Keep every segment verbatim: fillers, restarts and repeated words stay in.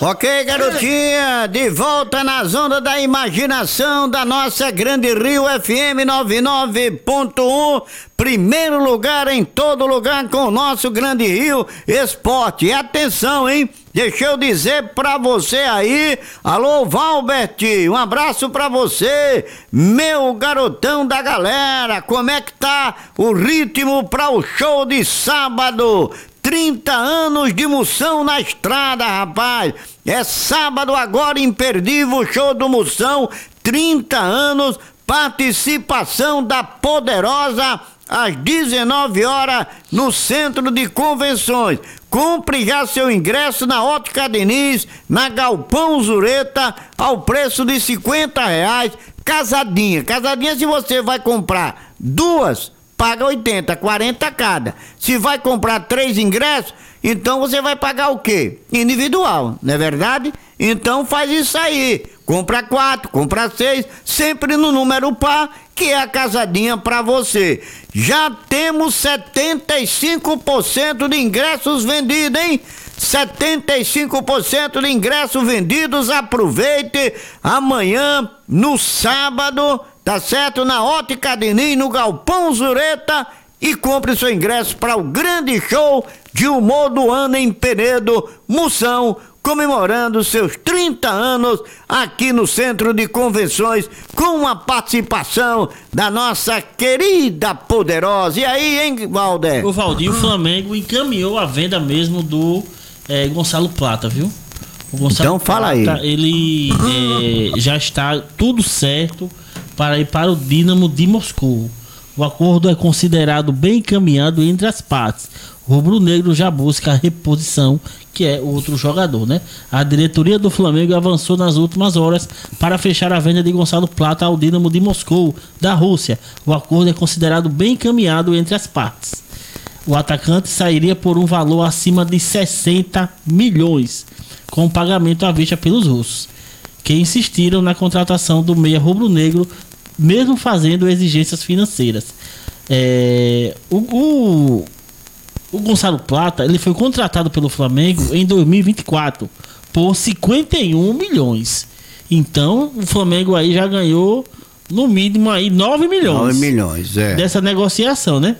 Ok, garotinha, de volta na zona da imaginação da nossa grande Rio F M noventa e nove ponto um, primeiro lugar em todo lugar com o nosso grande Rio Esporte. E atenção, hein? Deixa eu dizer pra você aí, alô Valbert, um abraço pra você, meu garotão da galera, como é que tá o ritmo pra o show de sábado? trinta anos de Moção na estrada, rapaz. É sábado agora, imperdível, show do Moção, trinta anos, participação da Poderosa às dezenove horas no Centro de Convenções. Compre já seu ingresso na Ótica Diniz, na Galpão Zureta, ao preço de cinquenta reais, casadinha. Casadinha, se você vai comprar duas, paga oitenta, quarenta cada. Se vai comprar três ingressos, então você vai pagar o quê? Individual, não é verdade? Então faz isso aí. Compra quatro, compra seis, sempre no número par, que é a casadinha pra você. Já temos setenta e cinco por cento de ingressos vendidos, hein? setenta e cinco por cento de ingressos vendidos. Aproveite amanhã, no sábado, tá certo? Na Ótica Diniz, no Galpão Zureta, e compre seu ingresso para o grande show de humor do ano em Penedo, Moção, comemorando seus trinta anos aqui no Centro de Convenções, com a participação da nossa querida Poderosa. E aí, hein, Valder? O Valdir, o Flamengo encaminhou a venda mesmo do é, Gonçalo Plata, viu? O Gonçalo então fala Plata, aí. Ele é, já está tudo certo para ir para o Dínamo de Moscou. O acordo é considerado bem encaminhado entre as partes. O rubro-negro já busca a reposição, que é outro jogador, né? A diretoria do Flamengo avançou nas últimas horas para fechar a venda de Gonçalo Plata ao Dínamo de Moscou, da Rússia. O acordo é considerado bem encaminhado entre as partes. O atacante sairia por um valor acima de sessenta milhões, com pagamento à vista pelos russos, que insistiram na contratação do meia rubro-negro, mesmo fazendo exigências financeiras. É, o, o, o Gonçalo Plata, ele foi contratado pelo Flamengo em dois mil e vinte e quatro por cinquenta e um milhões. Então o Flamengo aí já ganhou no mínimo aí nove milhões. nove milhões, é. Dessa negociação, né?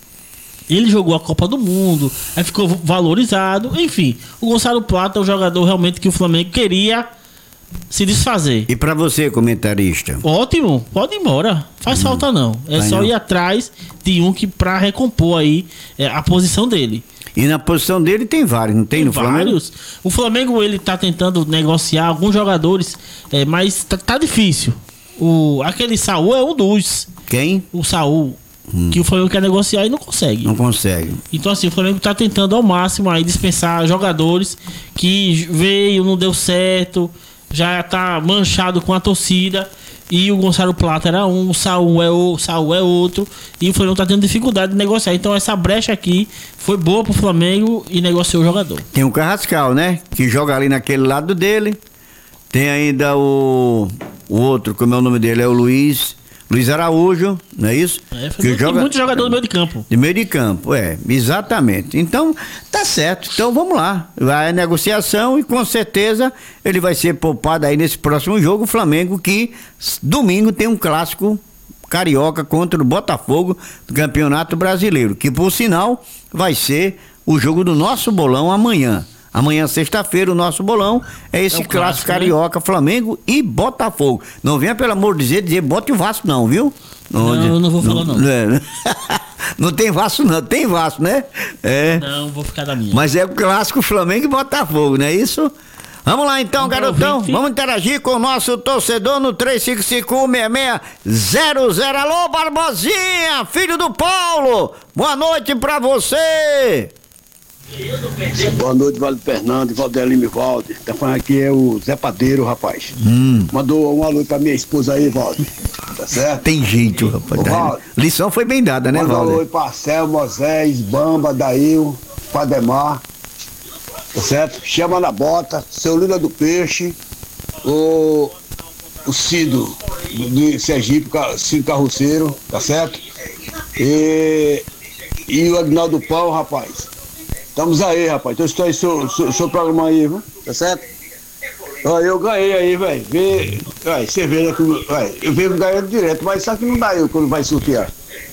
Ele jogou a Copa do Mundo, aí ficou valorizado, enfim. O Gonçalo Plata é um jogador realmente que o Flamengo queria se desfazer. E pra você, comentarista? Ótimo, pode ir embora. Faz hum, falta não. É só não. ir atrás de um que pra recompor aí é, a posição dele. E na posição dele tem vários, não tem, tem no vários. Flamengo? O Flamengo, ele tá tentando negociar alguns jogadores, é, mas tá, tá difícil. O, aquele Saul é um dos. Quem? O Saul. Hum. Que o Flamengo quer negociar e não consegue. Não consegue. Então assim, o Flamengo tá tentando ao máximo aí dispensar jogadores que veio, não deu certo, já tá manchado com a torcida. E o Gonçalo Plata era um, o Saul é, o, Saul é outro. E o Flamengo tá tendo dificuldade de negociar. Então essa brecha aqui foi boa pro Flamengo e negociou o jogador. Tem o Carrascal, né? Que joga ali naquele lado dele. Tem ainda o, o outro, como é o nome dele? É o Luiz... Luiz Araújo, não é isso? É, que joga... Tem muito jogador do meio de campo. De meio de campo, é, exatamente. Então, tá certo. Então, vamos lá. Vai a negociação e, com certeza, ele vai ser poupado aí nesse próximo jogo. O Flamengo, que domingo tem um clássico carioca contra o Botafogo do Campeonato Brasileiro, que, por sinal, vai ser o jogo do nosso bolão amanhã. Amanhã, sexta-feira, o nosso bolão é esse é clássico, clássico carioca, né? Flamengo e Botafogo. Não venha, pelo amor de Deus, dizer bote o Vasco, não, viu? Não, não eu não vou falar, não. Não, não. Não tem Vasco, não. Tem Vasco, né? É. Não, vou ficar da minha. Mas é o clássico Flamengo e Botafogo, não é isso? Vamos lá, então, Vamos garotão. Vamos interagir com o nosso torcedor no três cinco cinco um, seis seis zero zero. Alô, Barbosinha, filho do Paulo. Boa noite pra você. Boa noite, Vale Fernando, Valdelime Valde. Tá falando aqui é o Zé Padeiro, rapaz. Hum. Mandou um alô pra minha esposa aí, Valde. Tá certo? Tem jeito, rapaz. Tá. Lição foi bem dada, né, Valde? Manda um alô pra Céu, Moisés, Bamba, Dail, Pademar. Tá certo? Chama na bota, seu Lula do Peixe, o, o Cido de Sergipe, Cido Carroceiro, tá certo? E, e o Agnaldo Pão, rapaz. Estamos aí, rapaz. Então estou aí, seu, seu, seu programa aí, viu? Tá certo? Ó, eu ganhei aí, velho. Vê, vai, você vê, né, que, vai, eu venho ganhando direto, mas só que não dá eu quando vai sortear.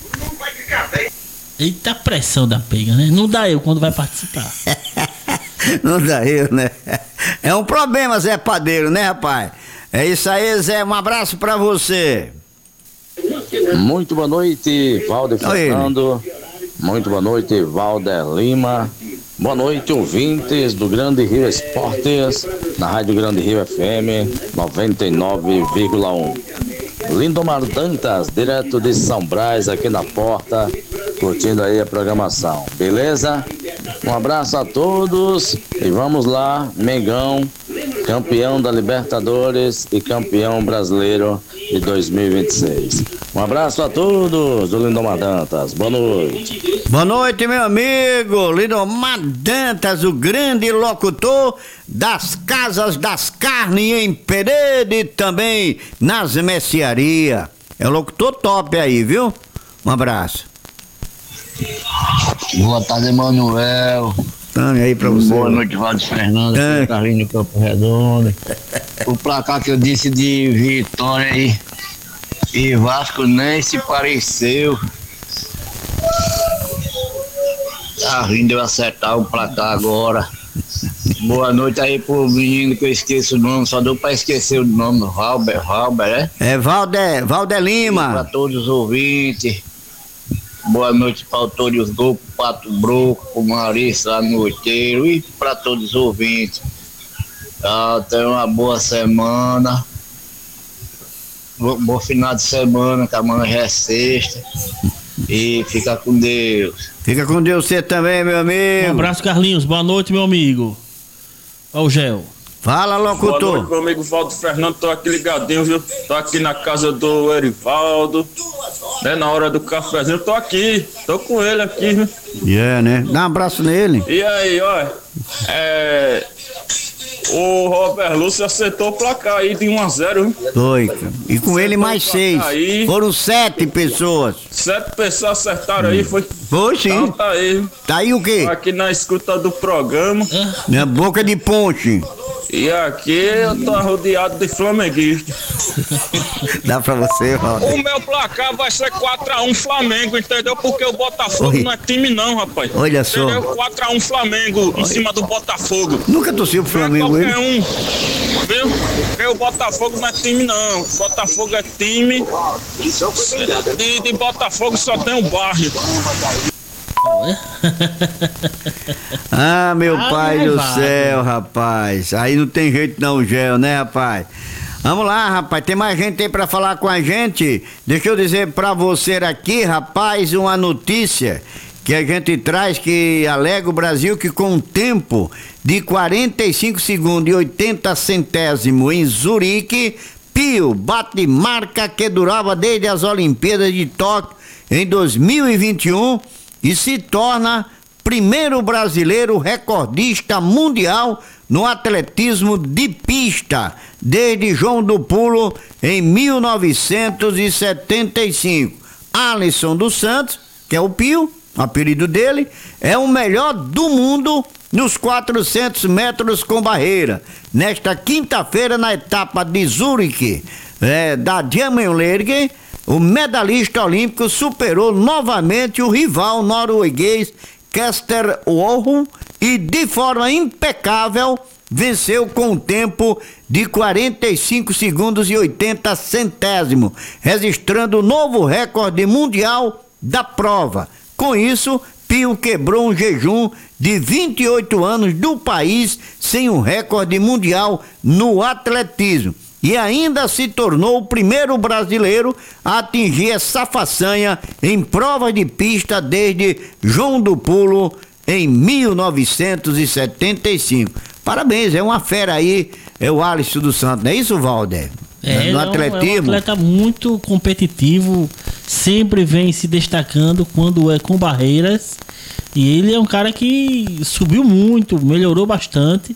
Eita pressão da pega, né? Não dá eu quando vai participar. Não dá eu, né? É um problema, Zé Padeiro, né, rapaz? É isso aí, Zé. Um abraço pra você. Muito boa noite, Valder Fernando. Muito boa noite, Valder Lima. Boa noite, ouvintes do Grande Rio Esportes, na Rádio Grande Rio F M noventa e nove vírgula um. Lindomar Dantas, direto de São Brás, aqui na porta, curtindo aí a programação. Beleza? Um abraço a todos e vamos lá, Mengão, campeão da Libertadores e campeão brasileiro de dois mil e vinte e seis. Um abraço a todos do Lindomar Dantas. Boa noite. Boa noite, meu amigo Lindomar Dantas, o grande locutor das Casas das Carnes em Pereira e também nas mercearias. É o locutor top aí, viu? Um abraço. Boa tarde, Emanuel. Tame aí pra você. Boa noite, Valdir Fernando, É. Carlinhos Campo Redondo. O placar que eu disse de vitória aí e Vasco nem se pareceu. Tá rindo eu acertar o placar agora. Boa noite aí pro menino que eu esqueço o nome, só deu pra esquecer o nome, Valber, Valber, é? É Valder, Valder Pra Lima. todos os ouvintes. Boa noite para o Todos Grupo, Pato Broco, pro Maurício lá no Oiteiro e para todos os ouvintes. Tá, tenha uma boa semana. Bo- Bom final de semana, que amanhã já é sexta. E fica com Deus. Fica com Deus você também, meu Um amigo. abraço, Carlinhos. Boa noite, meu amigo. Ó o Gel. Fala, Boa noite, locutor. meu amigo Valdo Fernando, tô aqui ligadinho, viu? Tô aqui na casa do Erivaldo, né? Na hora do cafezinho, tô aqui, tô com ele aqui, viu? É, né? Dá um abraço nele. E aí, ó, é... o Robert Lúcio acertou o placar aí de um a zero, viu? Foi, cara. E com ele mais seis. Aí. Foram sete pessoas. Sete pessoas acertaram aí, foi? Foi Então sim. tá aí, Tá aí o quê? tô aqui na escuta do programa. Na boca de ponte. E aqui eu tô rodeado de flamenguistas. Dá pra você, Valder. O meu placar vai ser quatro a um Flamengo, entendeu? Porque o Botafogo Oi. não é time não, rapaz. Olha só. Entendeu? quatro a um Flamengo em cima do Botafogo. Nunca torceu pro Não é Flamengo, qualquer ele? um, viu? Porque o Botafogo não é time não. O Botafogo é time. De, de Botafogo só tem o bairro. Ah, meu Ah, pai não do vai, céu, rapaz. Aí não tem jeito não, Gel, né, rapaz? Vamos lá, rapaz. Tem mais gente aí pra falar com a gente. Deixa eu dizer pra você aqui, rapaz, uma notícia que a gente traz que alega o Brasil que com um tempo de quarenta e cinco segundos e oitenta centésimos em Zurique, Pio bate marca que durava desde as Olimpíadas de Tóquio em dois mil e vinte e um e se torna primeiro brasileiro recordista mundial no atletismo de pista, desde João do Pulo em mil novecentos e setenta e cinco. Alisson dos Santos, que é o Pio, o apelido dele, é o melhor do mundo nos quatrocentos metros com barreira. Nesta quinta-feira, na etapa de Zurique, é, da Diamond League, o medalhista olímpico superou novamente o rival norueguês Kester Warholm e, de forma impecável, venceu com um tempo de quarenta e cinco segundos e oitenta centésimos, registrando o novo recorde mundial da prova. Com isso, Pio quebrou um jejum de vinte e oito anos do país sem um recorde mundial no atletismo. E ainda se tornou o primeiro brasileiro a atingir essa façanha em prova de pista desde João do Pulo em mil novecentos e setenta e cinco. Parabéns, é uma fera aí, é o Alisson dos Santos, não é isso, Valder? É, no é um- atletismo. é um atleta muito competitivo, sempre vem se destacando quando é com barreiras. E ele é um cara que subiu muito, melhorou bastante.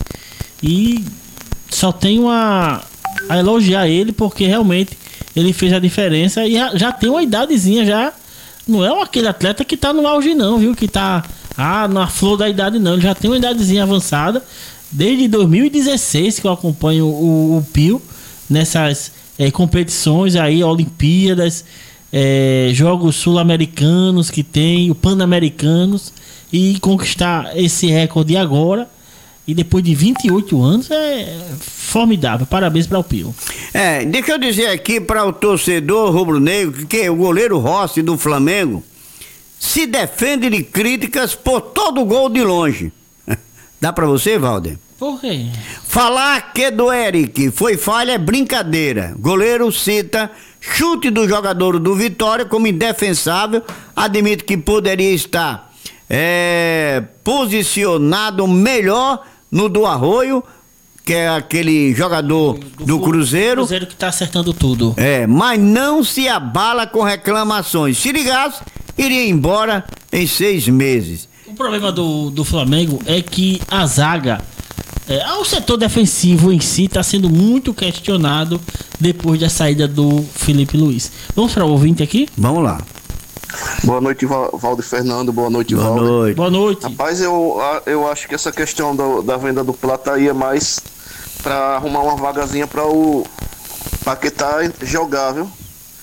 E só tenho a, a elogiar ele porque realmente ele fez a diferença e já, já tem uma idadezinha já. Não é aquele atleta que tá no auge não, viu? Que tá ah, na flor da idade não. Ele já tem uma idadezinha avançada. Desde dois mil e dezesseis que eu acompanho o, o Pio nessas é, competições aí, Olimpíadas, é, Jogos Sul-Americanos que tem, o Pan-Americanos, e conquistar esse recorde agora, e depois de vinte e oito anos, é formidável. Parabéns para o Pio. É, deixa eu dizer aqui para o torcedor rubro-negro que o goleiro Rossi do Flamengo se defende de críticas por todo gol de longe. Dá pra você, Valder? Por quê? Falar que do Eric foi falha é brincadeira. Goleiro cita chute do jogador do Vitória como indefensável. Admite que poderia estar é, posicionado melhor no do Arroio, que é aquele jogador do, do Cruzeiro. Cruzeiro que tá acertando tudo. É, mas não se abala com reclamações. Se ligasse, iria embora em seis meses. O problema do, do Flamengo é que a zaga, é, o setor defensivo em si está sendo muito questionado depois da saída do Felipe Luiz. Vamos para o ouvinte aqui? Vamos lá. Boa noite, Valdir Fernando. Boa noite, Boa Valdir. noite. Boa noite. Rapaz, eu, eu acho que essa questão do, da venda do Plata aí é mais para arrumar uma vagazinha para o Paquetá jogar, viu?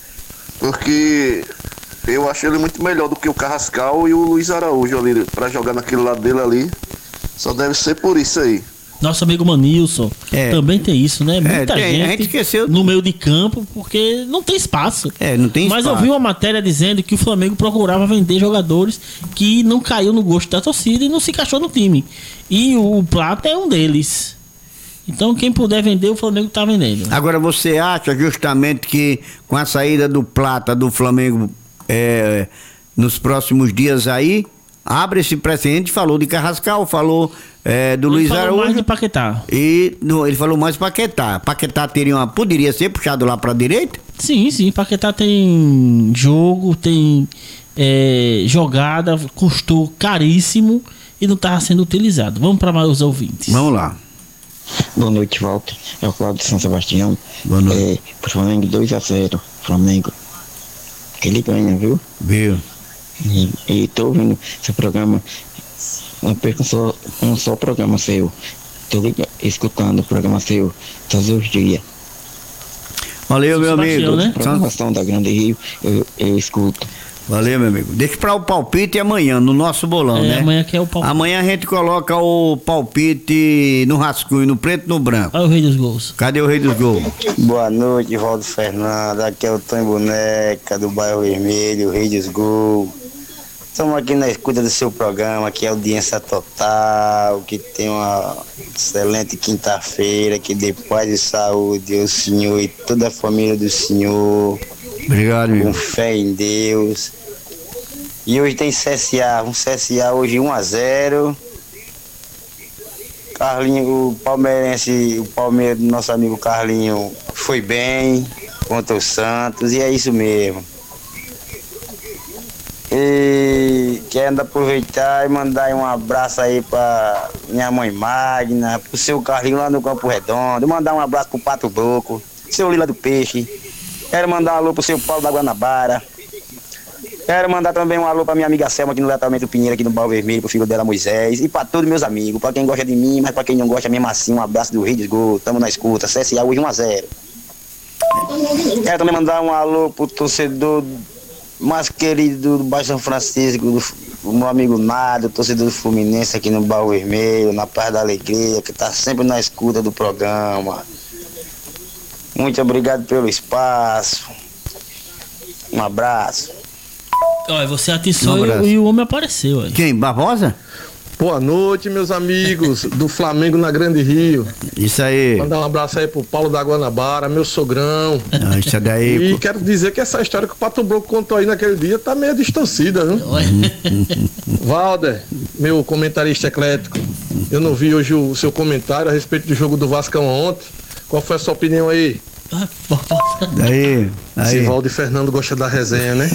Porque eu acho ele muito melhor do que o Carrascal e o Luiz Araújo ali, para jogar naquele lado dele ali. Só deve ser por isso aí. Nosso amigo Manilson É. também tem isso, né? Muita tem, gente, a gente esqueceu. no meio de campo porque não tem espaço. É, não tem Mas espaço. eu vi uma matéria dizendo que o Flamengo procurava vender jogadores que não caiu no gosto da torcida e não se encaixou no time. E o Plata é um deles. Então quem puder vender, o Flamengo tá vendendo. Agora, você acha justamente que com a saída do Plata do Flamengo é, nos próximos dias aí, abre esse precedente? Falou de Carrascal, falou é, do Ele Luiz falou Araújo. mais de Paquetá. E no, ele falou mais Paquetá. Paquetá teria uma, poderia ser puxado lá pra direita? Sim, sim. Paquetá tem jogo, tem é, jogada, custou caríssimo e não estava sendo utilizado. Vamos para mais os ouvintes. Vamos lá. Boa noite, Walter. É o Cláudio de São Sebastião. Boa noite. É, pro Flamengo dois a zero. Flamengo. Que ele ganha, viu? Viu? E, e tô ouvindo seu programa. Não perco só, um só programa seu. Tô ligado, escutando o programa seu todos os dias. Valeu, meu Sebastião, amigo. né? Programação da Grande Rio, eu, eu escuto. Valeu, meu amigo. Deixa pra o palpite amanhã, no nosso bolão, É, né? amanhã que é o palpite. Amanhã a gente coloca o palpite no rascunho, no preto e no branco. Olha o rei dos gols. Cadê o rei dos gols? Boa noite, Valdo Fernando. Aqui é o Tonho Boneca, do Bairro Vermelho, Rei dos Gols. Estamos aqui na escuta do seu programa, que é audiência total, que tem uma excelente quinta-feira, que dê paz e saúde ao senhor e toda a família do senhor. Obrigado, Com amigo. fé em Deus. E hoje tem C S A, um C S A hoje um a zero. Carlinho, o palmeirense, o Palmeiras do nosso amigo Carlinho foi bem contra o Santos e é isso mesmo. E quero aproveitar e mandar um abraço aí pra minha mãe Magna, pro seu Carlinho lá no Campo Redondo, mandar um abraço pro Pato Broco, seu Lila do Peixe. Quero mandar um alô pro seu Paulo da Guanabara. Quero mandar também um alô pra minha amiga Selma aqui no Letamento Pinheiro, aqui no Bairro Vermelho, pro filho dela Moisés. E pra todos meus amigos, pra quem gosta de mim, mas pra quem não gosta mesmo assim, um abraço do Rei dos Gols. Tamo na escuta, C S A hoje um a zero. Quero também mandar um alô pro torcedor mais querido do Bairro São Francisco, do, do meu amigo Nado, torcedor do Fluminense aqui no Bairro Vermelho, na Praia da Alegria, que tá sempre na escuta do programa. Muito obrigado pelo espaço. Um abraço. Olha, você atiçou Um abraço. e, e o homem apareceu. Aí. Quem? Barbosa? Boa noite, meus amigos do Flamengo na Grande Rio. Isso aí. Mandar um abraço aí pro Paulo da Guanabara, meu sogrão. Ah, isso daí. E pô. quero dizer que essa história que o Pato Broco contou aí naquele dia tá meio distorcida, viu? Valder, meu comentarista eclético, eu não vi hoje o seu comentário a respeito do jogo do Vascão ontem. Qual foi a sua opinião aí? Aí, Se aí. Valdir Fernando gosta da resenha, né?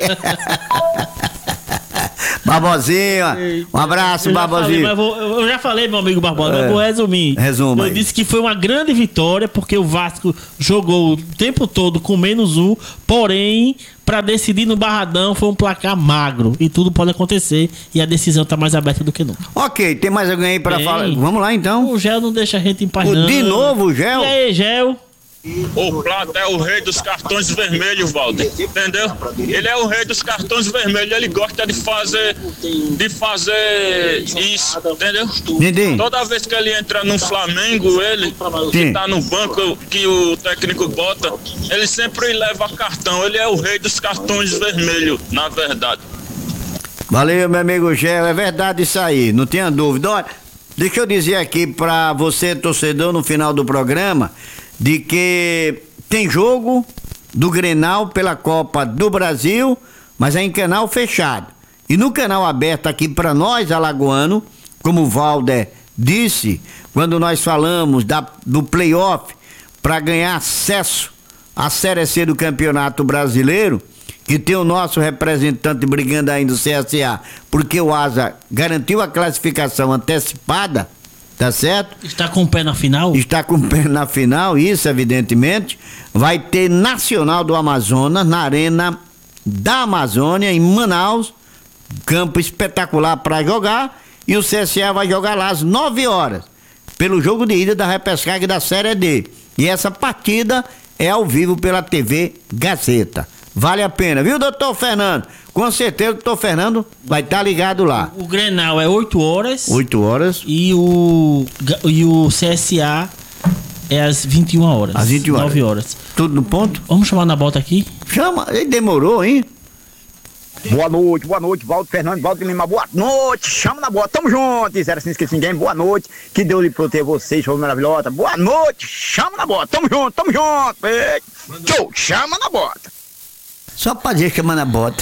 Barbosinha, um abraço, Eu já falei, Barbosinha. mas vou- eu já falei, meu amigo Barbosa, É. mas vou resumir. Resuma Eu aí. disse que foi uma grande vitória, porque o Vasco jogou o tempo todo com menos um, porém, Pra decidir no Barradão foi um placar magro. E tudo pode acontecer. E a decisão tá mais aberta do que nunca. Ok, tem mais alguém aí pra Tem. falar? Vamos lá então. O Gel não deixa a gente em paz, O- não. de novo o Gel? E aí, Gel? O Plata é o rei dos cartões vermelhos, Valdir. Entendeu? Ele é o rei dos cartões vermelhos. Ele gosta de fazer de fazer isso, entendeu? Entendi. Toda vez que ele entra no Flamengo, ele Sim. que tá no banco que o técnico bota, ele sempre leva cartão. Ele é o rei dos cartões vermelhos, na verdade. Valeu, meu amigo Gel, é verdade isso aí, não tenha dúvida. Olha, deixa eu dizer aqui pra você, torcedor, no final do programa, de que tem jogo do Grenal pela Copa do Brasil, mas é em canal fechado. E no canal aberto aqui pra nós, alagoano, como o Valder disse, quando nós falamos da, do playoff para ganhar acesso à Série C do Campeonato Brasileiro, que tem o nosso representante brigando aí no C S A, porque o Asa garantiu a classificação antecipada, tá certo? Está com o pé na final? Está com o pé na final, isso evidentemente. Vai ter Nacional do Amazonas na Arena da Amazônia, em Manaus, campo espetacular para jogar, e o C S A vai jogar lá às nove horas, pelo jogo de ida da repescagem da Série D. E essa partida é ao vivo pela T V Gazeta. Vale a pena, viu, doutor Fernando? Com certeza o doutor Fernando vai estar ligado lá. O Grenal é oito horas. oito horas. E o, e o C S A é às vinte e uma horas. Às vinte e uma horas. nove horas. Tudo no ponto? Vamos chamar na bota aqui? Chama, ele demorou, hein? Boa noite, boa noite, Valdo Fernando, Valdo Lima, boa noite, chama na bota, tamo junto, zero assim, esqueci ninguém, boa noite, que Deus lhe proteja vocês, show maravilhosa, boa noite, chama na bota, tamo junto, tamo junto, ei, tchau, chama na bota. Só pra dizer chamando a bota.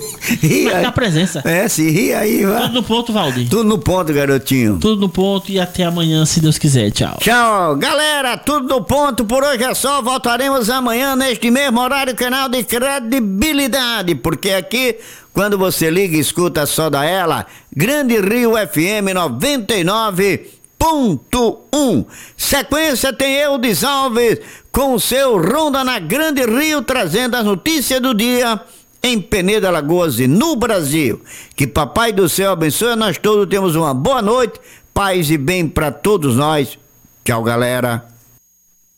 Ri aí. A presença. É, se ri aí, vai. Tudo no ponto, Valdir. Tudo no ponto, garotinho. Tudo no ponto e até amanhã, se Deus quiser. Tchau. Tchau, galera, tudo no ponto, por hoje é só, voltaremos amanhã neste mesmo horário, canal de credibilidade, porque aqui, quando você liga e escuta só da ela, Grande Rio F M noventa e nove ponto um. Sequência tem Eudes Alves com o seu Ronda na Grande Rio, trazendo as notícias do dia em Peneda, Alagoas e no Brasil. Que Papai do Céu abençoe, nós todos temos uma boa noite, paz e bem para todos nós. Tchau, galera.